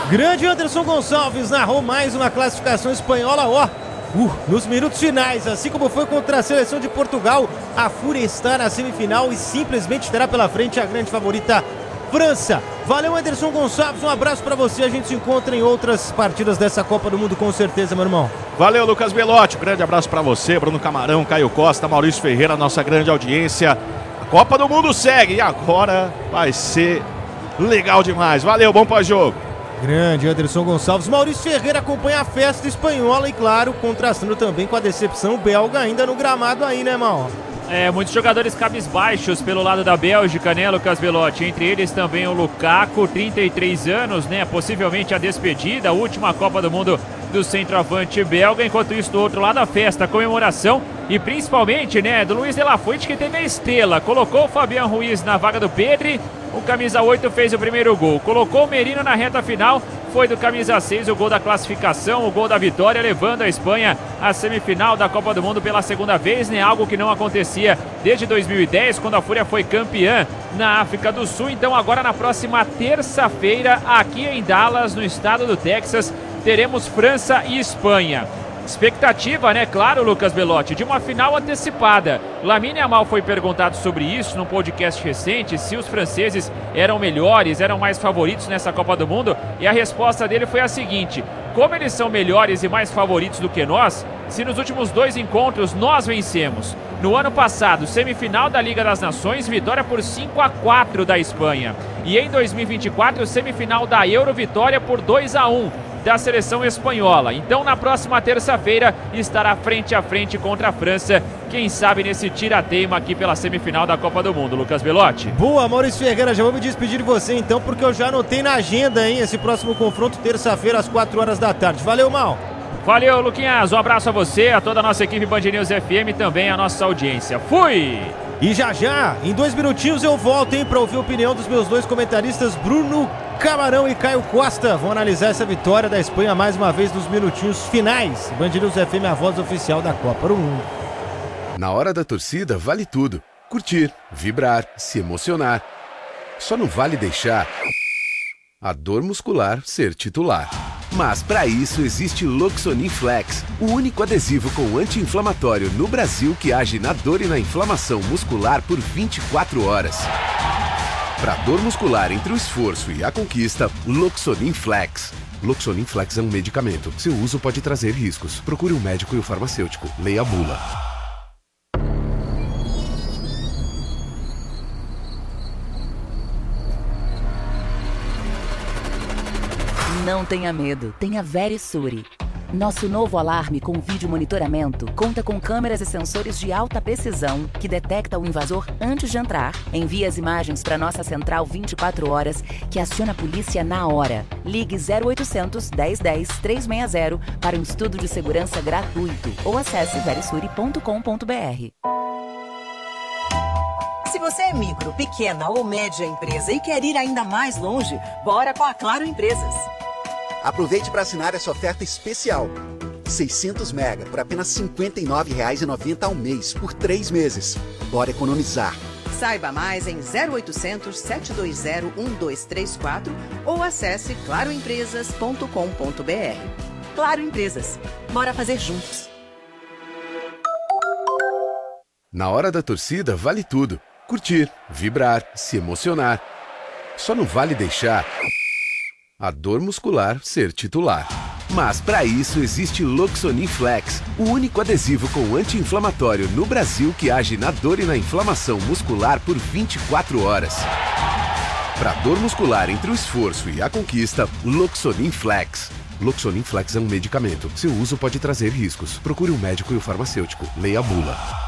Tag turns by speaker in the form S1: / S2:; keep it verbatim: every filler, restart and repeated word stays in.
S1: Grande Anderson Gonçalves narrou mais uma classificação espanhola, ó, uh, nos minutos finais. Assim como foi contra a seleção de Portugal, a Fúria está na semifinal e simplesmente terá pela frente a grande favorita França. Valeu, Anderson Gonçalves, um abraço pra você. A gente se encontra em outras partidas dessa Copa do Mundo, com certeza, meu irmão.
S2: Valeu, Lucas Belotti, um grande abraço pra você, Bruno Camarão, Caio Costa, Maurício Ferreira, nossa grande audiência. A Copa do Mundo segue e agora vai ser legal demais. Valeu, bom pós-jogo.
S1: Grande Anderson Gonçalves. Maurício Ferreira acompanha a festa espanhola e, claro, contrastando também com a decepção belga ainda no gramado aí, né, irmão?
S3: É, muitos jogadores cabisbaixos pelo lado da Bélgica, né, Lucas Belotti? Entre eles também o Lukaku, trinta e três anos, né? Possivelmente a despedida, a última Copa do Mundo do centroavante belga. Enquanto isso, do outro lado, a festa, a comemoração e principalmente, né, do Luiz de la Fuente, que teve a estrela. Colocou o Fabián Ruiz na vaga do Pedri. O camisa oito fez o primeiro gol. Colocou o Merino na reta final. Foi do camisa seis o gol da classificação, o gol da vitória, levando a Espanha à semifinal da Copa do Mundo pela segunda vez, né? Algo que não acontecia desde dois mil e dez, quando a Fúria foi campeã na África do Sul. Então agora na próxima terça-feira, aqui em Dallas, no estado do Texas, teremos França e Espanha. Expectativa, né? Claro, Lucas Belotti, de uma final antecipada. Lamine Yamal foi perguntado sobre isso num podcast recente, se os franceses eram melhores, eram mais favoritos nessa Copa do Mundo, e a resposta dele foi a seguinte: como eles são melhores e mais favoritos do que nós, se nos últimos dois encontros nós vencemos. No ano passado, semifinal da Liga das Nações, vitória por cinco a quatro da Espanha. E em dois mil e vinte e quatro, semifinal da Euro, vitória por dois a um. Da seleção espanhola. Então na próxima terça-feira estará frente a frente contra a França, quem sabe nesse tira-teima aqui pela semifinal da Copa do Mundo. Lucas Belotti.
S1: Boa, Maurício Ferreira, já vou me despedir de você então, porque eu já anotei na agenda, hein, esse próximo confronto, terça-feira às quatro horas da tarde. Valeu, Mal.
S3: Valeu, Luquinhas, um abraço a você, a toda a nossa equipe Band News F M e também a nossa audiência. Fui!
S1: E já já, em dois minutinhos eu volto, hein, pra ouvir a opinião dos meus dois comentaristas, Bruno Camarão e Caio Costa. Vão analisar essa vitória da Espanha mais uma vez nos minutinhos finais. Band News F M, a voz oficial da Copa do Mundo.
S4: Na hora da torcida, vale tudo. Curtir, vibrar, se emocionar. Só não vale deixar a dor muscular ser titular. Mas para isso existe Loxonin Flex, o único adesivo com anti-inflamatório no Brasil que age na dor e na inflamação muscular por vinte e quatro horas. Para dor muscular entre o esforço e a conquista, Loxonin Flex. Loxonin Flex é um medicamento. Seu uso pode trazer riscos. Procure um médico e o farmacêutico. Leia a bula.
S5: Não tenha medo, tenha Verisure. Nosso novo alarme com vídeo monitoramento conta com câmeras e sensores de alta precisão que detecta o invasor antes de entrar, envia as imagens para nossa central vinte e quatro horas, que aciona a polícia na hora. Ligue zero oitocentos, dez dez, trezentos e sessenta para um estudo de segurança gratuito ou acesse verisure ponto com ponto br.
S6: Se você é micro, pequena ou média empresa e quer ir ainda mais longe, bora com a Claro Empresas.
S7: Aproveite para assinar essa oferta especial. seiscentos mega por apenas cinquenta e nove reais e noventa centavos ao mês, por três meses. Bora economizar.
S6: Saiba mais em zero oitocentos, sete dois zero, um dois três quatro ou acesse claro empresas ponto com ponto br. Claro Empresas. Bora fazer juntos.
S4: Na hora da torcida, vale tudo. Curtir, vibrar, se emocionar. Só não vale deixar a dor muscular ser titular. Mas para isso existe Loxonin Flex, o único adesivo com anti-inflamatório no Brasil que age na dor e na inflamação muscular por vinte e quatro horas. Para dor muscular entre o esforço e a conquista, Loxonin Flex. Loxonin Flex é um medicamento. Seu uso pode trazer riscos. Procure um médico e o farmacêutico. Leia a bula.